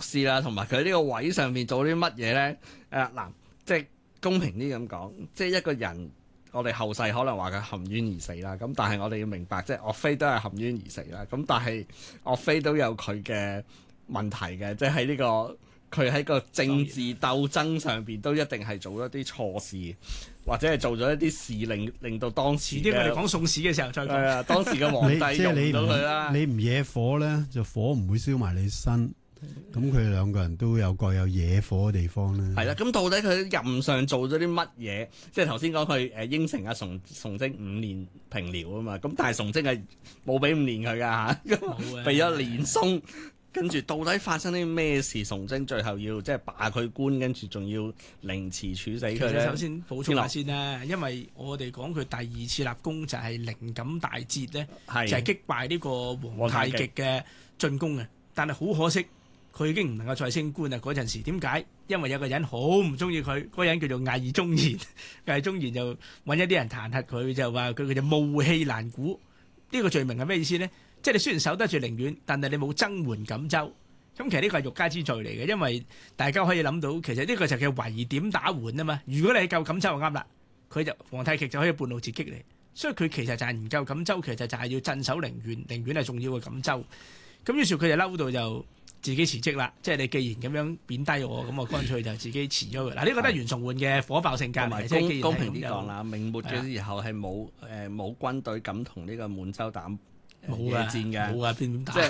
試啦，同埋佢呢個位上面做啲乜嘢咧？嗱，即係公平啲咁講，即係一個人，我哋後世可能話佢含冤而死啦。咁但係我哋要明白，即係岳飛都係含冤而死啦。咁但係岳飛都有佢嘅問題嘅，即係喺呢個。佢喺個政治鬥爭上邊都一定係做咗啲錯事，或者係做咗一啲事令到當時遲啲我哋講宋史嘅時候再講。 係啊，當時嘅皇帝用唔到佢啦。 你唔惹火咧，就火唔會燒埋你身。咁佢哋兩個人都有各有惹火嘅地方咧。 係啦，咁到底佢任上做咗啲乜嘢？即係頭先講佢應承阿崇禎5年平遼啊嘛。咁但係崇禎係冇俾5年佢㗎嚇，俾咗年鬆。跟住到底發生啲咩事？崇禎最後要即係罷佢官，跟住仲要凌遲處死佢咧。 首先補充下先啦，因為我哋講佢第二次立功就係靈感大捷咧，就係擊敗呢個皇太極嘅進攻嘅。但係好可惜，佢已經唔能夠再升官啦。嗰陣時點解？因為有個人好唔中意佢，嗰個人叫做魏忠賢。魏忠賢就揾一啲人彈劾佢，就話佢就冒氣蘭古。呢個罪名係咩意思咧？即係你雖然守得住寧遠，但係你冇增援錦州，咁其實呢個係欲加之罪嚟嘅，因為大家可以諗到，其實呢個就叫圍點打援啊嘛。如果你係夠錦州就啱啦，佢就皇太極就可以半路截擊你。所以佢其實就係唔夠錦州，其實就係要鎮守寧遠，寧遠係重要嘅錦州。咁於是佢就嬲到就自己辭職啦。即係你既然咁樣貶低我，咁我乾脆就自己辭咗佢。嗱，呢個都係袁崇煥嘅火爆性格嚟，即係公平啲講啦，明末嘅時候係冇軍隊敢同呢個滿洲打。冇嘅戰嘅， 冇啊，邊點打？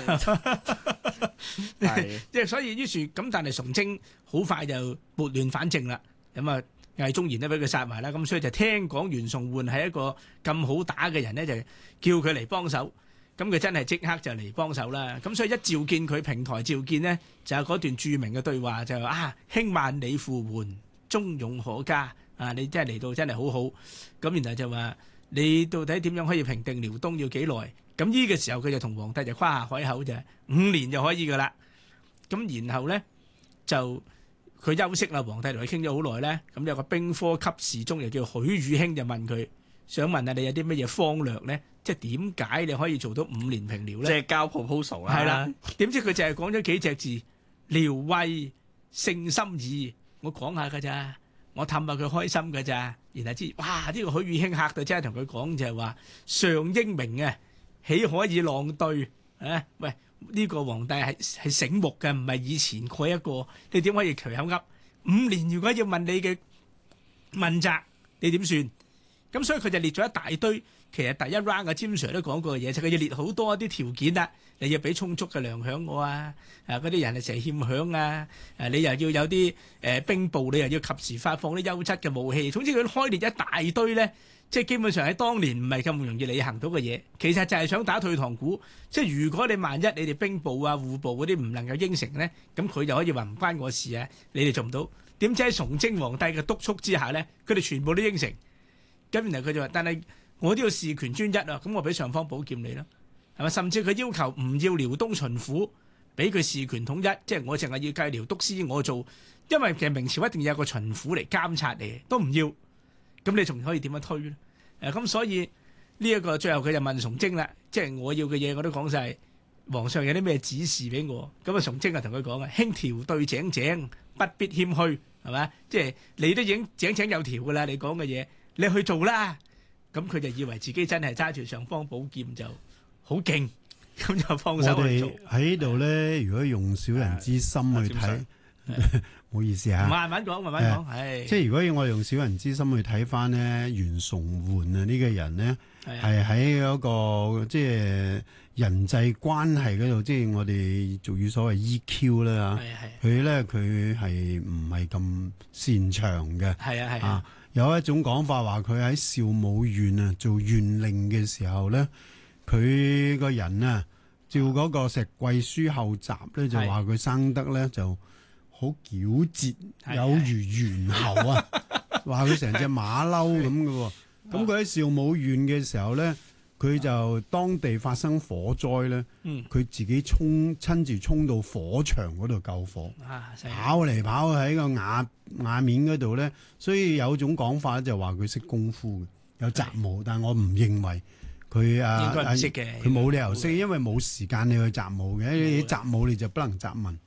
即係所以於是咁，但係崇禎好快就撥亂反正啦。咁啊，魏忠賢都俾佢殺埋啦。咁所以就聽講袁崇煥係一個咁好打嘅人咧，就叫佢嚟幫手。咁佢真係即刻就嚟幫手啦。咁所以一召見佢平台召見呢，就有嗰段著名嘅對話，就係話輕慢你扶援，忠勇可嘉啊！你真係嚟到真係好好。咁然後就話你到底點樣可以平定遼東要幾耐？咁呢個時候佢就同皇帝就誇下海口，就5年就可以噶啦。咁然後咧就佢休息啦，皇帝同佢傾咗好耐咧。咁有個兵科給事中又叫許宇興就問佢，想問下你有啲乜嘢方略咧？即係點解你可以做到5年平遼咧？ 即係交 proposal 啦。 係啦，點知佢就係講咗幾隻字，遼衛勝心意。我講下㗎咋，我氹下佢開心㗎咋。然後知哇，呢個許宇興嚇到真係同佢講就係話上英明啊！豈可以浪對？喂，呢個皇帝係醒目嘅，唔係以前嗰一個。你點可以隨口噏？5年如果要問你嘅問責，你點算？咁所以佢就列咗一大堆。其實第一 round 嘅詹 Sir 都講過嘅嘢，就佢要列好多啲條件啦。你要俾充足嘅糧餉我啊！嗰啲人係成日欠餉啊！你又要有啲兵部，你又要及時發放啲優質嘅武器。總之佢開列一大堆咧。即係基本上喺當年唔係咁容易履行到嘅嘢，其實就係想打退堂鼓。即係如果你萬一你哋兵部啊、戶部嗰啲唔能夠應承咧，咁佢就可以話唔關我事啊，你哋做唔到。點知喺崇禎皇帝嘅督促之下咧，佢哋全部都應承。咁然後佢就話：但係我都要事權專一啊，咁我俾上方寶劍你咯，係咪？甚至佢要求唔要遼東巡撫，俾佢事權統一，即係我淨係要計遼督司我做，因為其實明朝一定要有個巡撫嚟監察你，都唔要。咁你仲可以點樣推咧？咁所以呢一個最後佢就問崇禎啦，即係我要嘅嘢我都講晒，皇上有啲咩指示俾我？咁啊崇禎就同佢講啊，輕調對井井，不必謙虛，係嘛？即係你都已經井井有條噶啦，你講嘅嘢你去做啦。咁佢就以為自己真係揸住尚方寶劍就好勁，咁就幫手去做。 我哋喺度咧，如果用小人之心去睇。唔好意思啊， 慢慢講，慢慢講。係即係如果我用小人之心去睇翻咧，袁崇煥啊呢個人咧，係喺嗰個即係人際關係嗰度，即係我哋俗語所謂 EQ 啦嚇。佢係唔係咁擅長嘅？係啊。有一種講法話佢喺邵武縣啊做縣令嘅時候咧，佢個人啊照嗰個石貴書後集咧就話佢生得咧就好矯捷，有如猿猴啊！話佢成隻馬騮咁嘅喎。咁佢喺邵武縣嘅時候咧，佢就當地發生火災咧，佢自己親自衝到火場嗰度救火，跑嚟跑去喺個瓦面嗰度咧。所以有種講法就話佢識功夫嘅，有習武，但係我唔認為佢應該唔識嘅， 佢冇理由識，因為冇時間你去習武嘅。你習武你就不能習文。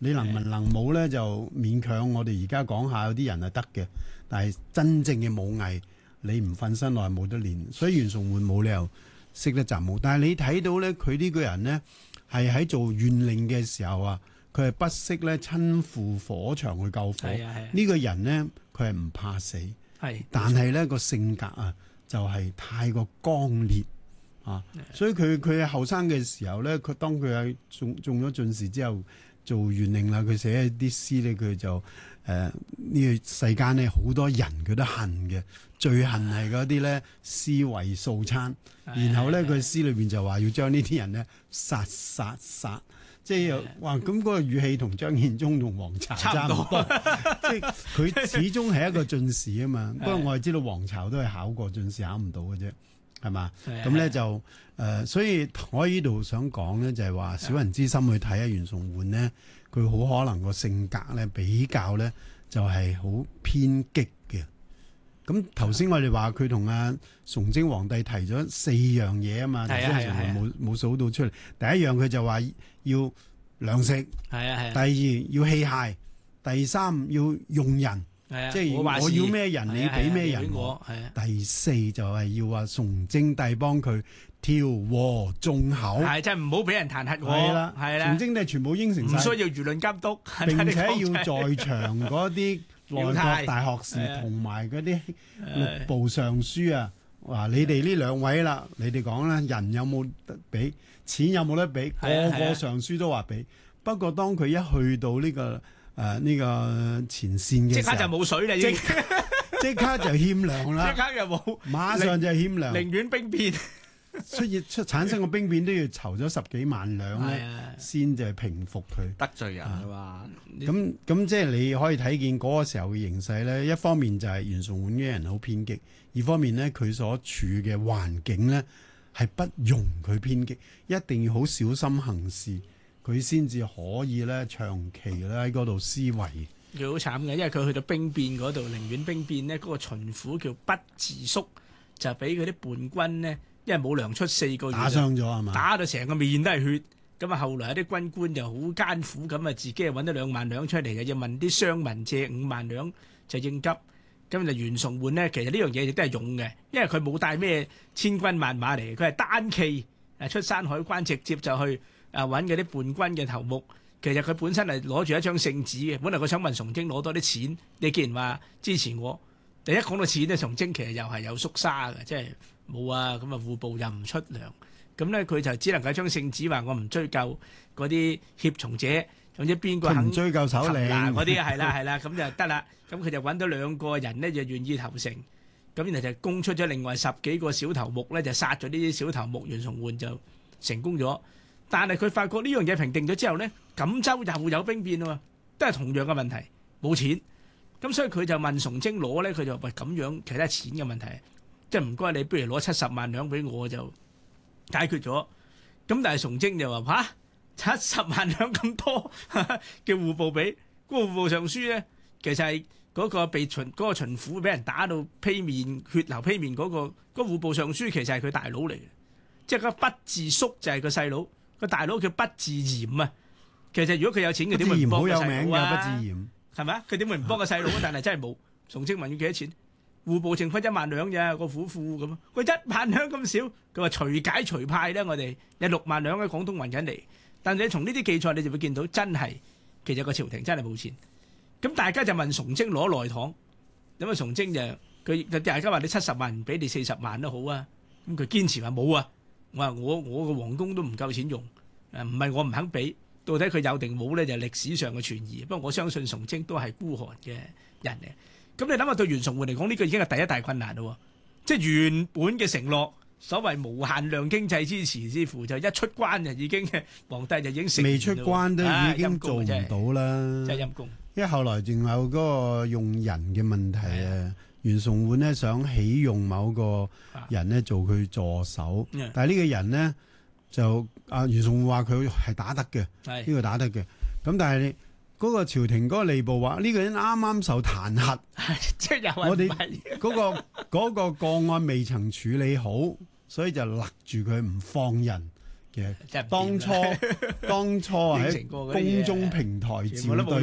你能文能武咧就勉強我哋而家講下有啲人係得嘅，但係真正嘅武藝你唔瞓身內冇得練，所以袁崇煥冇理由識得習武。但係你睇到咧，佢呢個人咧係喺做縣令嘅時候啊，佢係不惜咧親赴火場去救火。呢個人咧佢係唔怕死，但係咧個性格啊就係太過剛烈啊，所以佢後生嘅時候咧，佢當佢係中咗進士之後做縣令啦，佢寫啲詩咧，佢就呢個世間咧好多人佢都恨嘅，最恨係嗰啲咧屍為素餐，然後咧佢詩裏邊就話要將呢啲人咧殺，即係話咁嗰個語氣同張獻忠同黃巢差唔多，即係佢始終係一個進士啊嘛。不過我係知道黃巢都係考過進士，考唔到嘅啫，係嘛？咁咧就所以我喺呢度想講咧，就係話小人之心去睇下袁崇煥咧，佢好可能個性格咧比較咧就係好偏激嘅。咁頭先我哋話佢同阿崇禎皇帝提咗4樣嘢啊嘛，頭先袁崇煥冇數到出嚟。第一樣佢就話要糧食，第二要器械，第三要用人，即係我要咩人你俾咩人我。第4就係要話崇禎帝幫佢調和眾口， 即係唔好俾人彈劾我。係啦， 崇禎帝全部應承晒， 唔需要輿論監督， 並且要在場嗰啲內閣大學士同埋嗰啲六部尚書啊，話你哋呢兩位啦，你哋講啦，人有冇得俾，錢有冇得俾，個個尚書都話俾。不過當佢一去到呢個前線嘅時候，即刻就冇水啦，即刻就欠糧啦， 即刻又冇， 馬上就欠糧， 寧願兵變。 產生個兵變都要籌咗10幾萬兩咧，先就係平復佢， 得罪人啊嘛。 咁即係你可以睇見嗰個時候嘅形勢咧，一方面就係袁崇煥嘅人好偏激，二方面咧佢所處嘅環境咧係不容佢偏激，一定要好小心行事，佢先至可以咧長期咧喺嗰度施為。 佢好慘嘅，因為佢去到兵變嗰度，寧願兵變呢，嗰個巡撫叫畢自肅，就俾嗰啲叛軍呢。因為冇糧出4個月， 打傷咗係嘛？打到成個面都係血，咁啊後來有啲軍官就好艱苦咁啊，自己揾咗2萬兩出嚟嘅，要問啲商民借5萬兩就應急。咁就袁崇煥呢，其實呢樣嘢亦都係勇嘅，因為佢冇帶咩千軍萬馬嚟，佢係單騎出山海關，直接就去揾嗰啲叛軍嘅頭目。其實佢本身係攞住一張聖旨嘅，本來佢想問崇禎攞多啲錢。你既然話支持我，第一講到錢咧，崇禎其實又係有縮沙嘅，即係。冇啊，咁啊戶部又唔出糧，咁咧佢就只能夠將聖旨話我唔追究嗰啲協從者，總之邊個肯追究首領嗰啲係啦，咁就得啦。咁佢就揾到2個人咧，就願意投誠，咁然後就供出咗另外10幾個小頭目咧，就殺咗呢啲小頭目，袁崇煥就成功咗。但係佢發覺呢樣嘢平定咗之後咧，錦州又有兵變喎，都係同樣嘅問題，冇錢。咁所以佢就問崇禎攞咧，佢就話喂，咁樣其他錢嘅問題。即係唔該你，不如攞70萬兩俾我就解決咗。咁但係崇禎就話嚇70萬兩咁多，叫戶部俾。嗰個戶部尚書咧，其實係嗰個被嗰個巡撫俾人打到披面血流披面嗰個，嗰個戶部尚書其實係佢大佬嚟嘅，即係個畢自肅就係個細佬，個大佬叫畢自嚴啊。其實如果佢有錢，佢點會唔幫個細佬啊？畢自嚴係咪啊？佢點會唔幫個細佬？但係真係冇。崇禎問要幾多錢？戶部剩翻1萬兩咋，個府庫咁。喂，1萬兩咁少，佢話隨解隨派咧，我哋有6萬兩喺廣東運緊嚟。但係你從呢啲記載，你就會見到真係其實個朝廷真係冇錢。咁大家就問崇禎攞內堂，咁啊崇禎就佢大家話你70萬唔俾你40萬都好啊。咁佢堅持話冇啊，我話我個皇宮都唔夠錢用，唔係我唔肯俾，到底佢有定冇咧就歷史上嘅傳疑。不過我相信崇禎都係孤寒嘅人嚟。咁你諗下對袁崇煥嚟講呢個已經係第一大困難咯，即係原本嘅承諾，所謂無限量經濟支持，似乎就一出關就已經皇帝就已經成未出關都已經做唔到啦， 真係陰公。 因為後來仲有嗰個用人嘅問題啊，袁崇煥呢想起用某個人呢做佢助手，但係呢個人呢就袁崇煥話佢係打得嘅，呢個打得嘅，咁但係你。嗰個朝廷嗰個吏部話呢個人啱啱受彈劾， 即係又我哋嗰個個案未曾處理好，所以就勒住佢唔放人。 嘅。 真係唔掂當初係喺應承過嗰啲嘢公眾平台全部都冇照對